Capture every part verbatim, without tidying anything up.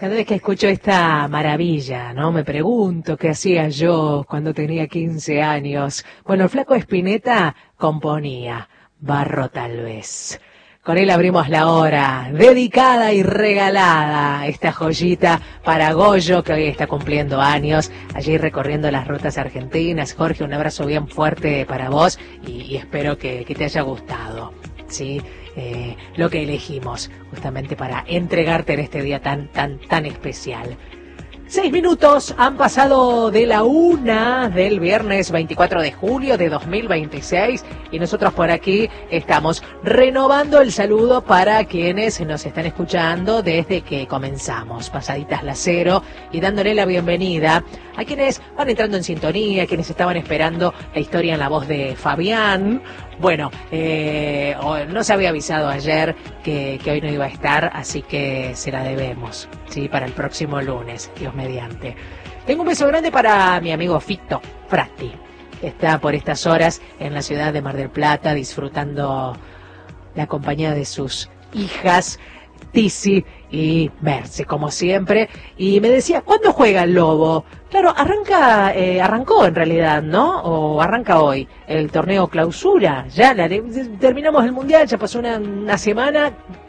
Cada vez que escucho esta maravilla, ¿no? Me pregunto qué hacía yo cuando tenía quince años. Bueno, el flaco Spinetta componía Barro tal vez. Con él abrimos la hora, dedicada y regalada, esta joyita para Goyo, que hoy está cumpliendo años, allí recorriendo las rutas argentinas. Jorge, un abrazo bien fuerte para vos y, y espero que, que te haya gustado, ¿sí? Eh, lo que elegimos justamente para entregarte en este día tan, tan, tan especial. Seis minutos han pasado de la una del viernes veinticuatro de julio de dos mil veintiséis y nosotros por aquí estamos renovando el saludo para quienes nos están escuchando desde que comenzamos, pasaditas las cero, y dándole la bienvenida a quienes van entrando en sintonía, quienes estaban esperando la historia en la voz de Fabián. Bueno, eh, no se había avisado ayer que, que hoy no iba a estar, así que se la debemos, sí, para el próximo lunes, Dios mediante. Tengo un beso grande para mi amigo Fito Frati, que está por estas horas en la ciudad de Mar del Plata disfrutando la compañía de sus hijas, Tizi y Merce, como siempre, y me decía, ¿cuándo juega el Lobo? Claro, arranca, eh, arrancó en realidad, ¿no? O arranca hoy el torneo clausura, ya la, terminamos el mundial, ya pasó una, una semana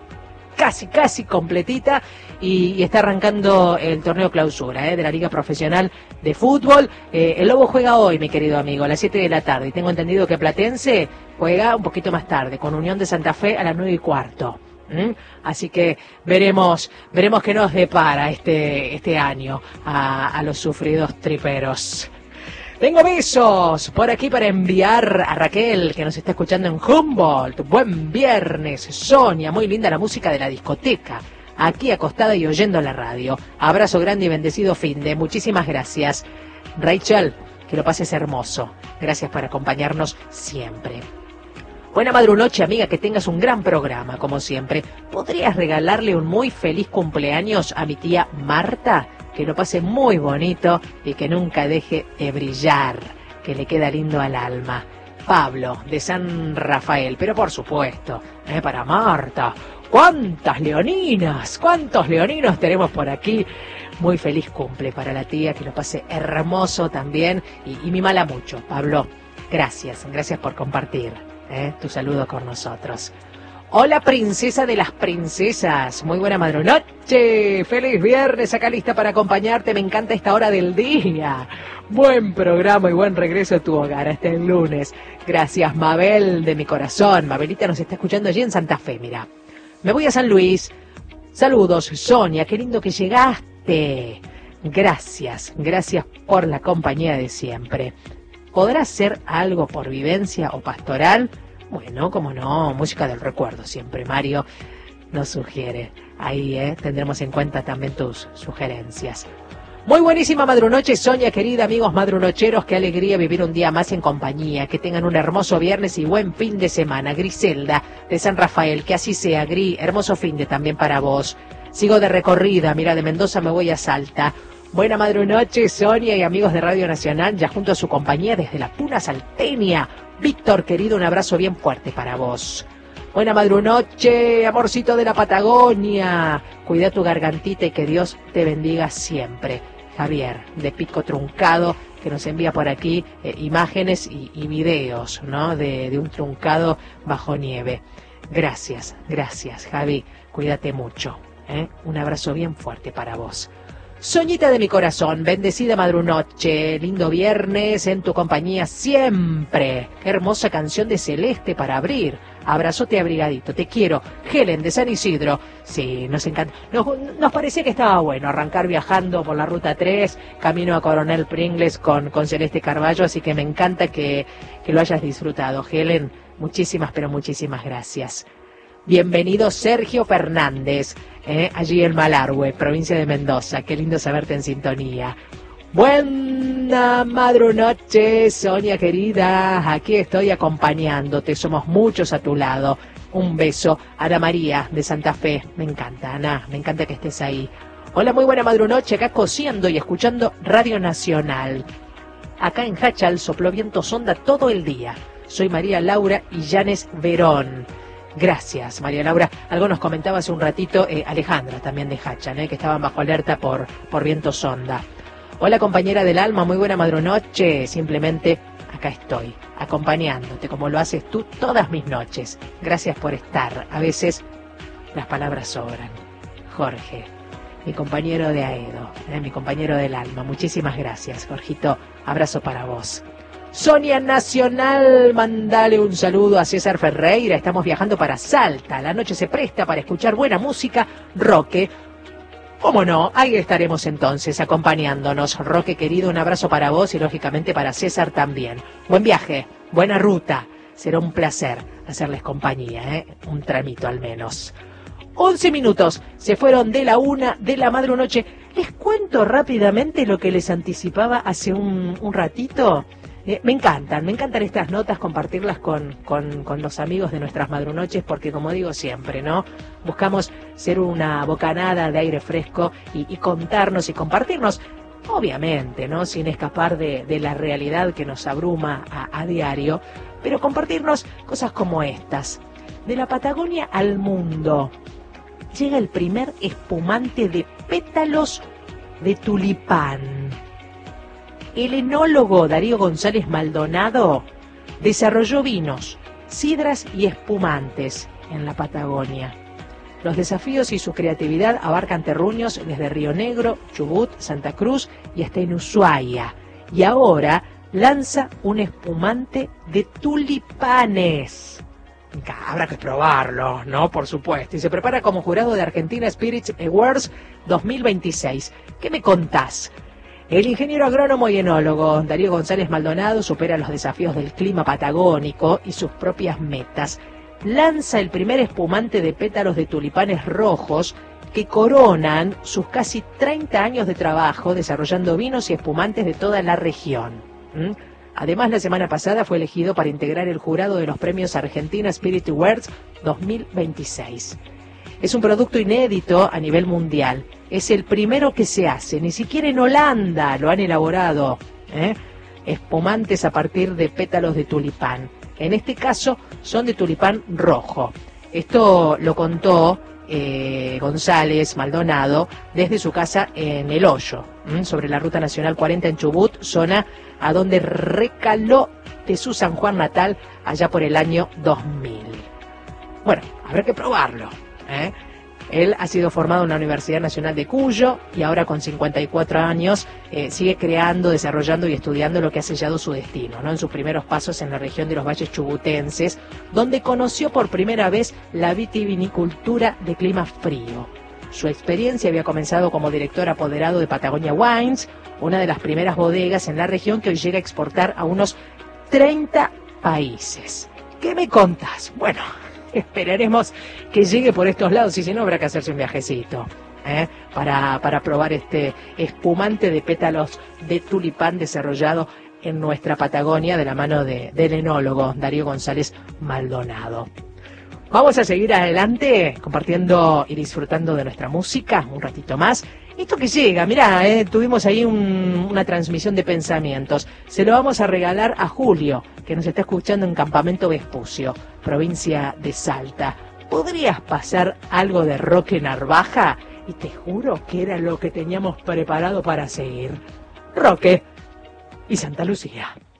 casi, casi completita, y, y está arrancando el torneo clausura, ¿eh? De la Liga Profesional de Fútbol. Eh, el Lobo juega hoy, mi querido amigo, a las siete de la tarde, y tengo entendido que Platense juega un poquito más tarde, con Unión de Santa Fe a las nueve y cuarto. ¿Mm? Así que veremos veremos qué nos depara este este año a, a los sufridos triperos. Tengo besos por aquí para enviar a Raquel, que nos está escuchando en Humboldt. Buen viernes, Sonia, muy linda la música de la discoteca, aquí acostada y oyendo la radio. Abrazo grande y bendecido fin de, muchísimas gracias. Rachel, que lo pases hermoso, gracias por acompañarnos siempre. Buena madrunoche, amiga, que tengas un gran programa, como siempre. ¿Podrías regalarle un muy feliz cumpleaños a mi tía Marta? Que lo pase muy bonito y que nunca deje de brillar, que le queda lindo al alma. Pablo, de San Rafael, pero por supuesto, ¿eh? Para Marta. ¿Cuántas leoninas? ¿Cuántos leoninos tenemos por aquí? Muy feliz cumple para la tía, que lo pase hermoso también. Y, y mimala mucho, Pablo. Gracias, gracias por compartir. ¿Eh? Tu saludo con nosotros. Hola, princesa de las princesas, muy buena madrunoche, feliz viernes, acá lista para acompañarte, me encanta esta hora del día, buen programa y buen regreso a tu hogar hasta el lunes. Gracias, Mabel de mi corazón. Mabelita nos está escuchando allí en Santa Fe, mira. Me voy a San Luis. Saludos, Sonia, qué lindo que llegaste. Gracias, gracias por la compañía de siempre. ¿Podrá hacer algo por vivencia o pastoral? Bueno, como no, música del recuerdo siempre, Mario nos sugiere. Ahí eh, tendremos en cuenta también tus sugerencias. Muy buenísima madrunoche, Sonia, querida, amigos madrunocheros, qué alegría vivir un día más en compañía. Que tengan un hermoso viernes y buen fin de semana. Griselda, de San Rafael, que así sea, Gri, hermoso fin de también para vos. Sigo de recorrida, mira, de Mendoza me voy a Salta. Buena madrunoche, Sonia y amigos de Radio Nacional, ya junto a su compañía desde la Puna Salteña. Víctor, querido, un abrazo bien fuerte para vos. Buena madrunoche, amorcito de la Patagonia. Cuida tu gargantita y que Dios te bendiga siempre. Javier, de Pico Truncado, que nos envía por aquí eh, imágenes y, y videos, ¿no? De, de un truncado bajo nieve. Gracias, gracias, Javi. Cuídate mucho, ¿eh? Un abrazo bien fuerte para vos. Soñita de mi corazón, bendecida madrunoche, lindo viernes en tu compañía siempre. Qué hermosa canción de Celeste para abrir. Abrazote abrigadito, te quiero. Helen de San Isidro. Sí, nos encanta. Nos, nos parecía que estaba bueno arrancar viajando por la ruta tres, camino a Coronel Pringles con, con Celeste Carballo, así que me encanta que, que lo hayas disfrutado. Helen, muchísimas, pero muchísimas gracias. Bienvenido Sergio Fernández, eh, allí en Malargüe, provincia de Mendoza. Qué lindo saberte en sintonía. Buena madrunoche, Sonia querida. Aquí estoy acompañándote. Somos muchos a tu lado. Un beso. Ana María de Santa Fe. Me encanta, Ana. Me encanta que estés ahí. Hola, muy buena madrunoche. Acá cosiendo y escuchando Radio Nacional. Acá en Hachal sopló viento sonda todo el día. Soy María Laura Illanes Verón. Gracias, María Laura. Algo nos comentaba hace un ratito eh, Alejandra, también de Hachan, eh, que estaban bajo alerta por, por viento sonda. Hola, compañera del alma, muy buena madrunoche. Simplemente acá estoy, acompañándote como lo haces tú todas mis noches. Gracias por estar. A veces las palabras sobran. Jorge, mi compañero de Aedo, eh, mi compañero del alma. Muchísimas gracias, Jorgito. Abrazo para vos. Sonia Nacional, mandale un saludo a César Ferreira. Estamos viajando para Salta. La noche se presta para escuchar buena música, Roque. ¿Cómo no? Ahí estaremos entonces acompañándonos. Roque querido, un abrazo para vos y lógicamente para César también. Buen viaje, buena ruta. Será un placer hacerles compañía, ¿eh? Un tramito al menos. once minutos se fueron de la una de la madrunoche. Les cuento rápidamente lo que les anticipaba hace un, un ratito. Eh, me encantan, me encantan estas notas, compartirlas con, con, con los amigos de nuestras madrunoches, porque como digo siempre, ¿no? Buscamos ser una bocanada de aire fresco y, y contarnos y compartirnos, obviamente, ¿no? Sin escapar de, de la realidad que nos abruma a, a diario, pero compartirnos cosas como estas. De la Patagonia al mundo, llega el primer espumante de pétalos de tulipán. El enólogo Darío González Maldonado desarrolló vinos, sidras y espumantes en la Patagonia. Los desafíos y su creatividad abarcan terruños desde Río Negro, Chubut, Santa Cruz y hasta en Ushuaia. Y ahora lanza un espumante de tulipanes. Habrá que probarlo, ¿no? Por supuesto. Y se prepara como jurado de Argentina Spirits Awards dos mil veintiséis. ¿Qué me contás? El ingeniero agrónomo y enólogo Darío González Maldonado supera los desafíos del clima patagónico y sus propias metas. Lanza el primer espumante de pétalos de tulipanes rojos que coronan sus casi treinta años de trabajo desarrollando vinos y espumantes de toda la región. ¿Mm? Además, la semana pasada fue elegido para integrar el jurado de los premios Argentina Spirit Awards dos mil veintiséis. Es un producto inédito a nivel mundial. Es el primero que se hace. Ni siquiera en Holanda lo han elaborado. ¿eh? Espumantes a partir de pétalos de tulipán. En este caso son de tulipán rojo. Esto lo contó eh, González Maldonado desde su casa en El Hoyo, ¿m? sobre la Ruta Nacional cuarenta en Chubut, zona a donde recaló de su San Juan natal allá por el año dos mil. Bueno, habrá que probarlo. ¿eh? Él ha sido formado en la Universidad Nacional de Cuyo y ahora con cincuenta y cuatro años eh, sigue creando, desarrollando y estudiando lo que ha sellado su destino, ¿no? En sus primeros pasos en la región de los valles chubutenses, donde conoció por primera vez la vitivinicultura de clima frío. Su experiencia había comenzado como director apoderado de Patagonia Wines, una de las primeras bodegas en la región que hoy llega a exportar a unos treinta países. ¿Qué me contás? Bueno, esperaremos que llegue por estos lados y si no habrá que hacerse un viajecito ¿eh? para, para probar este espumante de pétalos de tulipán desarrollado en nuestra Patagonia de la mano de, del enólogo Darío González Maldonado. Vamos a seguir adelante compartiendo y disfrutando de nuestra música un ratito más. Esto que llega, mirá, eh, tuvimos ahí un, una transmisión de pensamientos. Se lo vamos a regalar a Julio, que nos está escuchando en Campamento Vespucio, provincia de Salta. ¿Podrías pasar algo de Roque Narvaja? Y te juro que era lo que teníamos preparado para seguir. Roque y Santa Lucía.